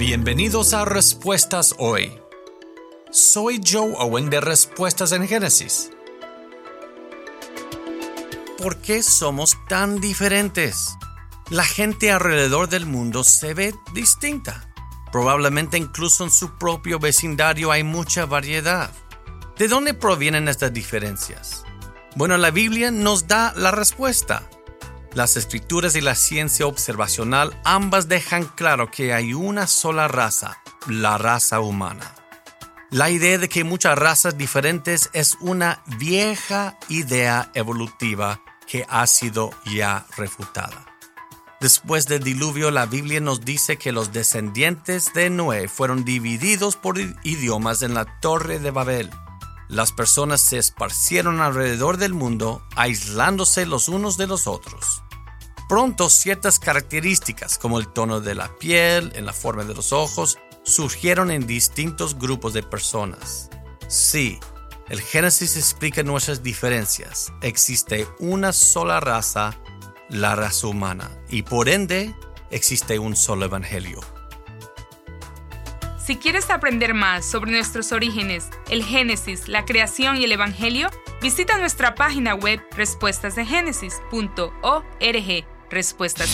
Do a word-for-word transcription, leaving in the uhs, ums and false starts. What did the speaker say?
Bienvenidos a Respuestas Hoy. Soy Joe Owen de Respuestas en Génesis. ¿Por qué somos tan diferentes? La gente alrededor del mundo se ve distinta. Probablemente incluso en su propio vecindario hay mucha variedad. ¿De dónde provienen estas diferencias? Bueno, la Biblia nos da la respuesta. Las escrituras y la ciencia observacional ambas dejan claro que hay una sola raza, la raza humana. La idea de que hay muchas razas diferentes es una vieja idea evolutiva que ha sido ya refutada. Después del diluvio, la Biblia nos dice que los descendientes de Noé fueron divididos por idiomas en la Torre de Babel. Las personas se esparcieron alrededor del mundo, aislándose los unos de los otros. Pronto, ciertas características, como el tono de la piel, en la forma de los ojos, surgieron en distintos grupos de personas. Sí, el Génesis explica nuestras diferencias. Existe una sola raza, la raza humana, y por ende, existe un solo evangelio. Si quieres aprender más sobre nuestros orígenes, el Génesis, la creación y el Evangelio, visita nuestra página web respuestas de génesis punto org. Respuestas